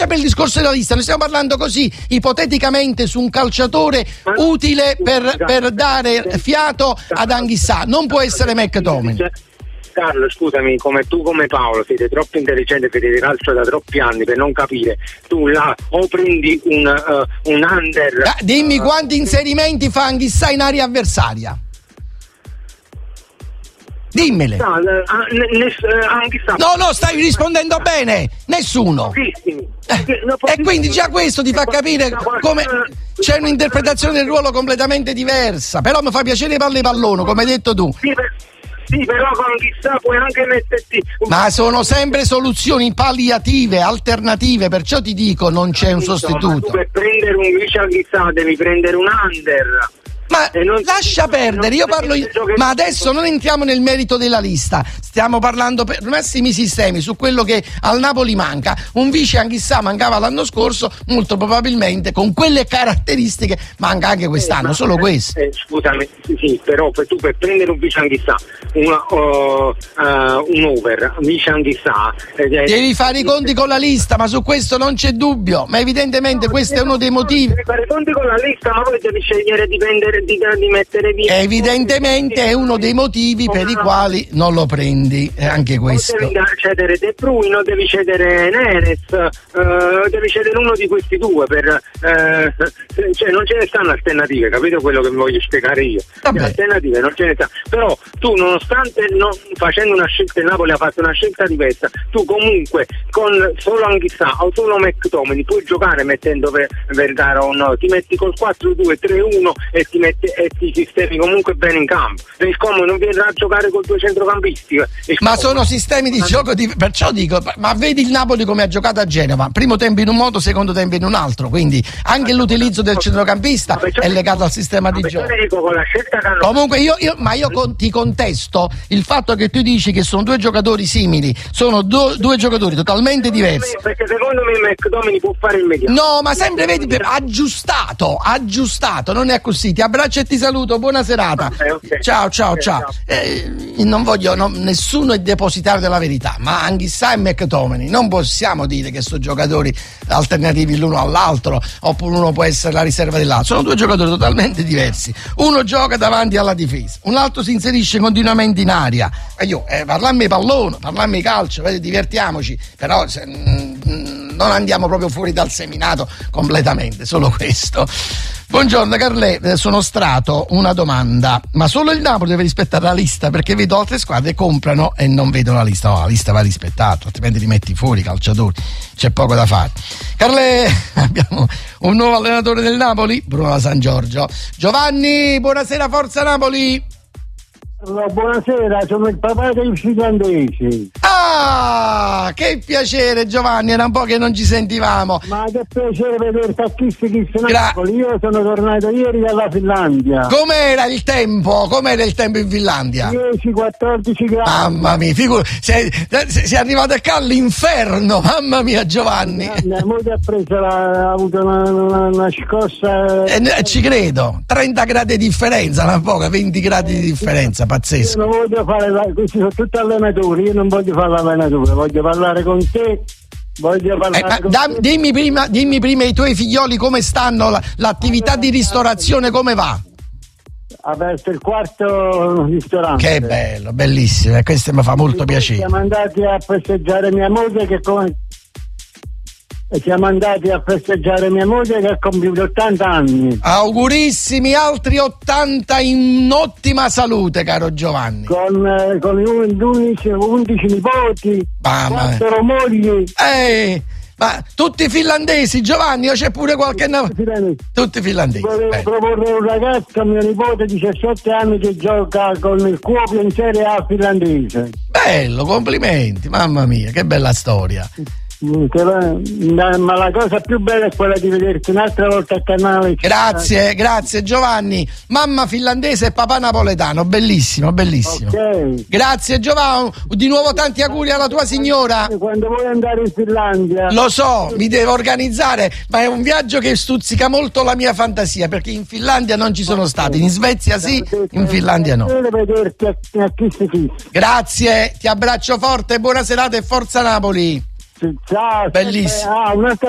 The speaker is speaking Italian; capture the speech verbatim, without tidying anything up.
lascia per il discorso della lista, noi stiamo parlando così ipoteticamente su un calciatore utile per, per dare fiato ad Anghissà. Non può essere McTominay. Carlo, scusami, come tu come Paolo siete troppo intelligenti, vedete calcio da troppi anni per non capire. Tu là o prendi un, uh, un under. Ah, dimmi uh, quanti inserimenti fa Anghissà in area avversaria. Dimmele. No, no, no, stai rispondendo bene. Nessuno. E quindi già questo ti fa capire come c'è un'interpretazione del ruolo completamente diversa. Però mi fa piacere parli pallone, come hai detto tu. Sì, però con Anghissà puoi anche metterti. Ma sono sempre soluzioni palliative, alternative, perciò ti dico non c'è un sostituto. Ma tu per prendere un vice Anghissà devi prendere un under. Ma non, lascia perdere, io parlo io, ma adesso non entriamo nel merito della lista, stiamo parlando per massimi sistemi su quello che al Napoli manca. Un vice Anghissà mancava l'anno scorso, molto probabilmente con quelle caratteristiche manca anche quest'anno, eh, solo questo. Eh, scusami, sì, però per, tu per prendere un vice Anghissà, una, uh, uh, un over, un vice Anghissà, eh, devi fare i conti con la lista, ma su questo non c'è dubbio, ma evidentemente no, questo è uno dei motivi. Devi fare i conti con la lista, ma poi devi scegliere di prendere Di, di mettere via. Evidentemente è uno dei motivi per i quali non lo prendi, è anche questo. Non devi cedere De Bruyne, non devi cedere Neres, uh, devi cedere uno di questi due per uh, cioè non ce ne stanno alternative, capito quello che vi voglio spiegare io? Alternative non ce ne stanno, però tu nonostante non, facendo una scelta, il Napoli ha fatto una scelta diversa, tu comunque con solo Anghissà o solo McTominay puoi giocare mettendo Vergara o no, ti metti col quattro due tre uno e ti metti e ti sistemi comunque bene in campo. Il Como non viene a giocare con due centrocampisti. Ma sono sistemi di gioco di... perciò dico, ma vedi il Napoli come ha giocato a Genova, primo tempo in un modo, secondo tempo in un altro, quindi anche l'utilizzo del centrocampista è legato al sistema di gioco. Comunque io, io ma io con, ti contesto il fatto che tu dici che sono due giocatori simili, sono do, due giocatori totalmente diversi. Perché secondo me McTominay può fare il mediano. No, ma sempre vedi aggiustato, aggiustato, non è così. Ti abbraccio e ti saluto, buona serata. Okay, okay. Ciao, ciao, okay, ciao. ciao. Eh, non voglio, no, nessuno è depositario della verità, ma Anghissà e McTominay non possiamo dire che sono giocatori alternativi l'uno all'altro, oppure uno può essere la riserva dell'altro. Sono due giocatori totalmente diversi. Uno gioca davanti alla difesa, un altro si inserisce continuamente in aria. E io, eh, parlammi pallone, parlammi calcio, vedi, divertiamoci, però se, mm, non andiamo proprio fuori dal seminato completamente, solo questo. Buongiorno Carle, sono Strato, una domanda, ma solo il Napoli deve rispettare la lista? Perché vedo altre squadre comprano e non vedono la lista. No, la lista va rispettata, altrimenti li metti fuori i calciatori, c'è poco da fare. Carle, abbiamo un nuovo allenatore del Napoli, Bruno da San Giorgio. Giovanni, buonasera, forza Napoli! No, buonasera, sono il papà dei finlandesi. Ah, che piacere Giovanni, era un po' che non ci sentivamo. Ma che piacere vedere tacchisti chi se Gra- Napoli. Io sono tornato ieri dalla Finlandia. Com'era il tempo? Com'era il tempo in Finlandia? dieci quattordici gradi. Mamma mia, figura, sei, sei arrivato qua all'inferno, mamma mia Giovanni. Mia, mia moglie ha preso la, ha avuto una, una, una scossa. E eh, ci credo, trenta gradi di differenza, non poco, venti gradi di differenza. Pazzesco. Io non voglio fare la, questi sono tutti allenatori, io non voglio fare l'allenatore, voglio parlare con te, voglio parlare eh, con da, te. Dimmi prima, dimmi prima i tuoi figlioli come stanno, la, l'attività di ristorazione come va? Aperto il quarto ristorante. Che bello, bellissimo, e questo mi fa molto e piacere. Siamo andati a festeggiare mia moglie che come E siamo andati a festeggiare mia moglie che ha compiuto ottanta anni. Augurissimi, altri ottanta in ottima salute, caro Giovanni. Con, eh, con undici, undici nipoti, Mamma. quattro mogli. Ehi, ma tutti finlandesi, Giovanni, o c'è pure qualche... Tutti finlandesi. Tutti finlandesi. Volevo Beh. proporre un ragazzo, mio nipote, diciassette anni, che gioca con il Kuopio in Serie A finlandese. Bello, complimenti, mamma mia, che bella storia. Ma la cosa più bella è quella di vederti un'altra volta al canale. Grazie, grazie Giovanni. Mamma finlandese e papà napoletano, bellissimo, bellissimo. Okay. Grazie Giovanni, di nuovo tanti auguri alla tua signora. Quando vuoi andare in Finlandia. Lo so, mi devo organizzare, ma è un viaggio che stuzzica molto la mia fantasia, perché in Finlandia non ci sono stati, in Svezia sì, in Finlandia no. Vederti a, a Kiss Kiss. Grazie, ti abbraccio forte, buona serata e forza Napoli. Ciao. Bellissimo. Ah, un'altra